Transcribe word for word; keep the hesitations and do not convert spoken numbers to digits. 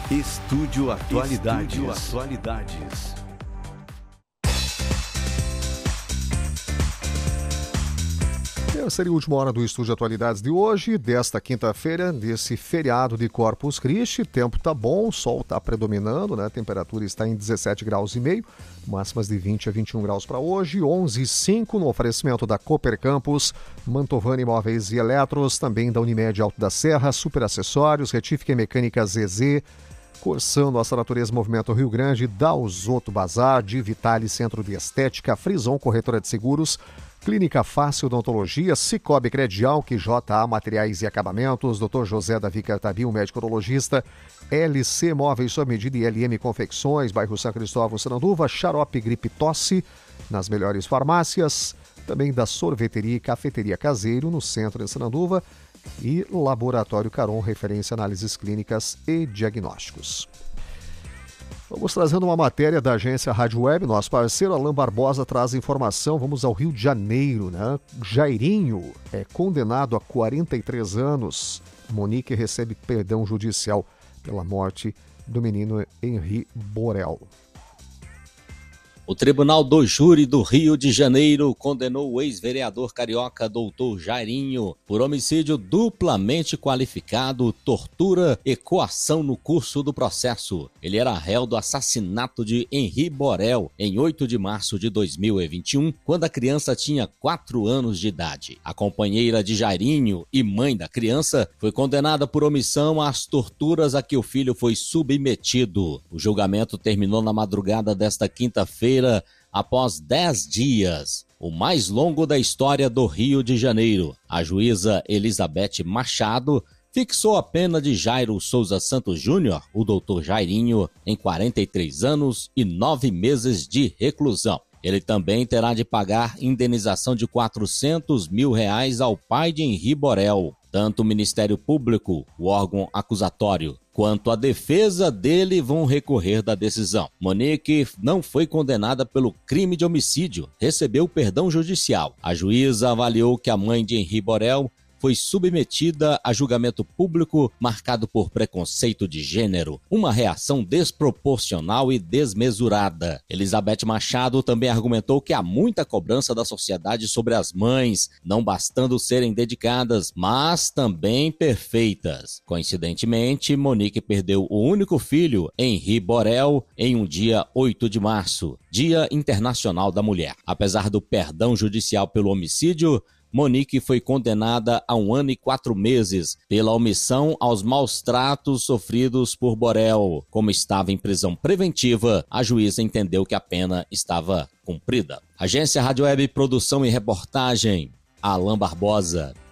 Estúdio Atualidades. Estúdio Atualidades. Essa seria a última hora do Estúdio Atualidades de hoje, desta quinta-feira, desse feriado de Corpus Christi. Tempo tá bom, o sol tá predominando, né? A temperatura está em dezessete graus e meio, máximas de vinte a vinte e um graus para hoje, onze e cinco no oferecimento da Cooper Campus, Mantovani Imóveis e Eletros, também da Unimed Alto da Serra, Super Acessórios, Retífica e Mecânica Z Z, Corsã, Nossa Natureza Movimento Rio Grande, Dalzoto Bazar, de Vitale Centro de Estética, Frison Corretora de Seguros, Clínica Fácil Odontologia, Cicobi Credial, que J A Materiais e Acabamentos, doutor José Davi Cartabil, médico urologista, L C Móveis sob medida e L M Confecções, bairro São Cristóvão, Sananduva, Xarope Gripe Tosse, nas melhores farmácias, também da Sorveteria e Cafeteria Caseiro, no centro de Sananduva, e Laboratório Caron, referência a análises clínicas e diagnósticos. Vamos trazendo uma matéria da agência Rádio Web, nosso parceiro Alain Barbosa traz informação, vamos ao Rio de Janeiro, né? Jairinho é condenado a quarenta e três anos, Monique recebe perdão judicial pela morte do menino Henri Borel. O Tribunal do Júri do Rio de Janeiro condenou o ex-vereador carioca doutor Jairinho por homicídio duplamente qualificado, tortura e coação no curso do processo. Ele era réu do assassinato de Henri Borel em oito de março de dois mil e vinte e um, quando a criança tinha quatro anos de idade. A companheira de Jairinho e mãe da criança foi condenada por omissão às torturas a que o filho foi submetido. O julgamento terminou na madrugada desta quinta-feira, após dez dias, o mais longo da história do Rio de Janeiro. A juíza Elizabeth Machado fixou a pena de Jairo Souza Santos Júnior, o doutor Jairinho, em quarenta e três anos e nove meses de reclusão. Ele também terá de pagar indenização de quatrocentos mil reais ao pai de Henri Borel. Tanto o Ministério Público, o órgão acusatório, quanto a defesa dele vão recorrer da decisão. Monique não foi condenada pelo crime de homicídio, recebeu perdão judicial. A juíza avaliou que a mãe de Henri Borel foi submetida a julgamento público marcado por preconceito de gênero, uma reação desproporcional e desmesurada. Elizabeth Machado também argumentou que há muita cobrança da sociedade sobre as mães, não bastando serem dedicadas, mas também perfeitas. Coincidentemente, Monique perdeu o único filho, Henri Borel, em um dia oito de março, Dia Internacional da Mulher. Apesar do perdão judicial pelo homicídio, Monique foi condenada a um ano e quatro meses pela omissão aos maus tratos sofridos por Borel. Como estava em prisão preventiva, a juíza entendeu que a pena estava cumprida. Agência Rádio Web, produção e reportagem, Alain Barbosa.